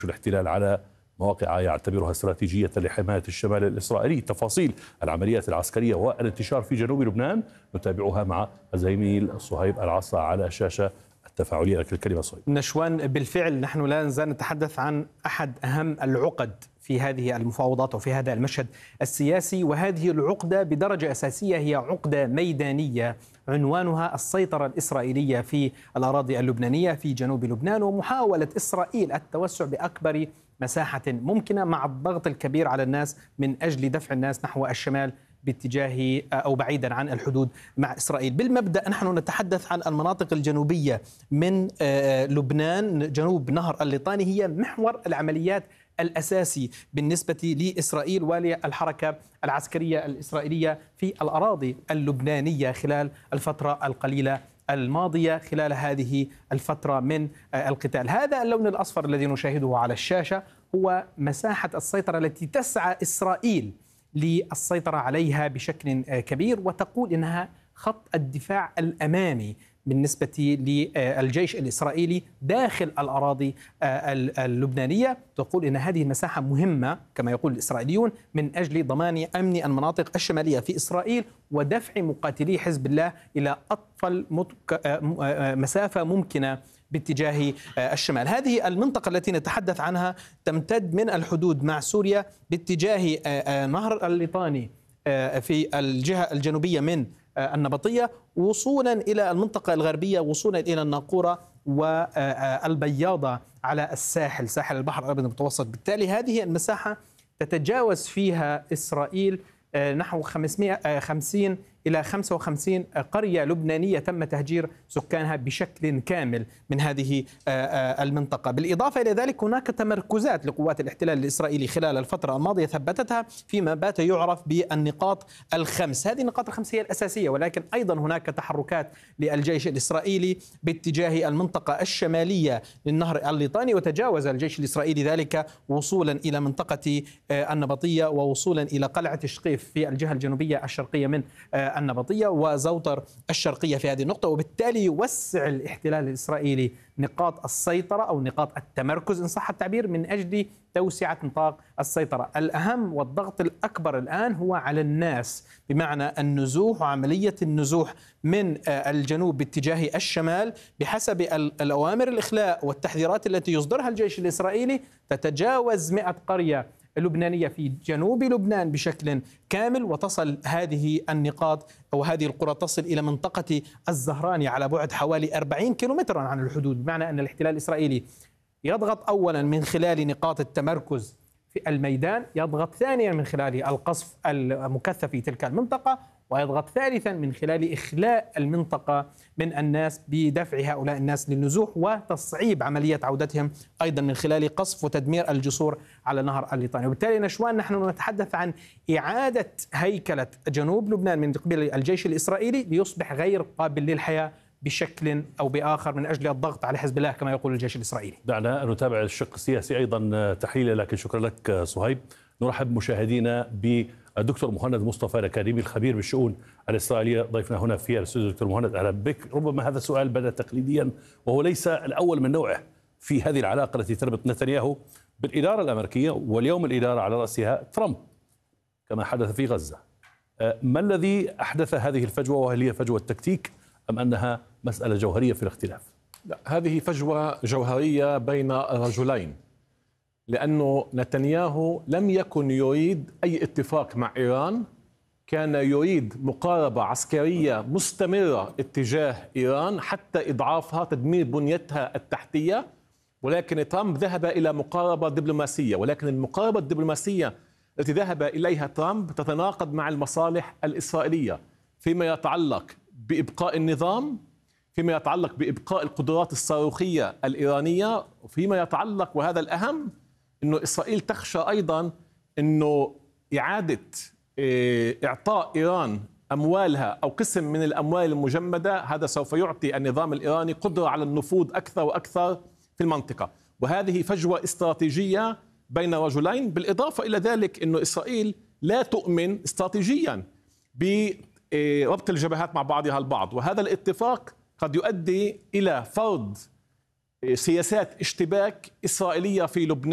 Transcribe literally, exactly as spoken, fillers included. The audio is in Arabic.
الاحتلال على مواقع يعتبرها استراتيجية لحماية الشمال الإسرائيلي. تفاصيل العمليات العسكرية والانتشار في جنوب لبنان نتابعها مع الزميل صهيب العصا على شاشة التفاعلية. لك الكلمة صهيب. نشوان، بالفعل نحن لا نزال نتحدث عن أحد أهم العقد في هذه المفاوضات وفي هذا المشهد السياسي، وهذه العقدة بدرجة أساسية هي عقدة ميدانية عنوانها السيطرة الإسرائيلية في الأراضي اللبنانية في جنوب لبنان، ومحاولة إسرائيل التوسع بأكبر مساحة ممكنة مع الضغط الكبير على الناس من أجل دفع الناس نحو الشمال باتجاه أو بعيدا عن الحدود مع إسرائيل. بالمبدأ نحن نتحدث عن المناطق الجنوبية من لبنان، جنوب نهر الليطاني هي محور العمليات الأساسي بالنسبة لإسرائيل وللحركة العسكرية الإسرائيلية في الأراضي اللبنانية خلال الفترة القليلة الماضية، خلال هذه الفترة من القتال. هذا اللون الأصفر الذي نشاهده على الشاشة هو مساحة السيطرة التي تسعى إسرائيل للسيطرة عليها بشكل كبير، وتقول إنها خط الدفاع الأمامي بالنسبة للجيش الإسرائيلي داخل الأراضي اللبنانية. تقول إن هذه المساحة مهمة كما يقول الإسرائيليون من أجل ضمان أمن المناطق الشمالية في إسرائيل ودفع مقاتلي حزب الله إلى أطول مسافة ممكنة باتجاه الشمال. هذه المنطقة التي نتحدث عنها تمتد من الحدود مع سوريا باتجاه نهر الليطاني في الجهة الجنوبية من النبطية، وصولا إلى المنطقة الغربية، وصولا إلى الناقورة والبياضة على الساحل، ساحل البحر الأبيض المتوسط. بالتالي هذه المساحة تتجاوز فيها إسرائيل نحو خمسمائة وخمسين إلى خمسة وخمسين قرية لبنانية تم تهجير سكانها بشكل كامل من هذه المنطقة. بالإضافة إلى ذلك هناك تمركزات لقوات الاحتلال الإسرائيلي خلال الفترة الماضية ثبتتها فيما بات يعرف بالنقاط الخمس. هذه النقاط الخمس هي الأساسية، ولكن أيضا هناك تحركات للجيش الإسرائيلي باتجاه المنطقة الشمالية للنهر الليطاني، وتجاوز الجيش الإسرائيلي ذلك وصولا إلى منطقة النبطية ووصولا إلى قلعة شقيف في الجهة الجنوبية الشرقية من النبطية وزوطر الشرقية في هذه النقطة. وبالتالي يوسع الاحتلال الإسرائيلي نقاط السيطرة أو نقاط التمركز إن صح التعبير من أجل توسعة نطاق السيطرة. الأهم والضغط الأكبر الآن هو على الناس، بمعنى النزوح وعملية النزوح من الجنوب باتجاه الشمال بحسب الأوامر الإخلاء والتحذيرات التي يصدرها الجيش الإسرائيلي. تتجاوز مئة قرية اللبنانية في جنوب لبنان بشكل كامل، وتصل هذه النقاط أو هذه القرى تصل إلى منطقة الزهراني على بعد حوالي أربعين كيلومترا عن الحدود، بمعنى أن الاحتلال الإسرائيلي يضغط أولا من خلال نقاط التمركز في الميدان، يضغط ثانيا من خلال القصف المكثف في تلك المنطقة، ويضغط ثالثا من خلال إخلاء المنطقة من الناس بدفع هؤلاء الناس للنزوح وتصعيب عملية عودتهم أيضا من خلال قصف وتدمير الجسور على نهر الليطاني. وبالتالي نشوان نحن نتحدث عن إعادة هيكلة جنوب لبنان من قبل الجيش الإسرائيلي ليصبح غير قابل للحياة بشكل أو بآخر من أجل الضغط على حزب الله كما يقول الجيش الإسرائيلي. دعنا نتابع الشق السياسي أيضا تحليلا، لكن شكرا لك صهيب. نرحب مشاهدينا بالدكتور مهند مصطفى الأكاديمي الخبير بالشؤون الإسرائيلية ضيفنا هنا في الاستوديو. دكتور مهند أهلا بك. ربما هذا السؤال بدأ تقليديا وهو ليس الأول من نوعه في هذه العلاقة التي تربط نتنياهو بالإدارة الأمريكية، واليوم الإدارة على رأسها ترامب كما حدث في غزة. ما الذي أحدث هذه الفجوة، وهل هي فجوة تكتيك أم أنها مسألة جوهرية في الاختلاف؟ لا، هذه فجوة جوهرية بين رجلين، لأنه نتنياهو لم يكن يريد أي اتفاق مع إيران، كان يريد مقاربة عسكرية مستمرة اتجاه إيران حتى إضعافها، تدمير بنيتها التحتية. ولكن ترامب ذهب إلى مقاربة دبلوماسية، ولكن المقاربة الدبلوماسية التي ذهب إليها ترامب تتناقض مع المصالح الإسرائيلية فيما يتعلق بإبقاء النظام، فيما يتعلق بإبقاء القدرات الصاروخية الإيرانية، وفيما يتعلق وهذا الأهم أنه إسرائيل تخشى أيضا أنه إعادة إعطاء إيران أموالها أو قسم من الأموال المجمدة، هذا سوف يعطي النظام الإيراني قدرة على النفوذ أكثر وأكثر في المنطقة. وهذه فجوة استراتيجية بين رجلين. بالإضافة إلى ذلك أنه إسرائيل لا تؤمن استراتيجيا بربط الجبهات مع بعضها البعض، وهذا الاتفاق قد يؤدي إلى فرض سياسات اشتباك إسرائيلية في لبنان.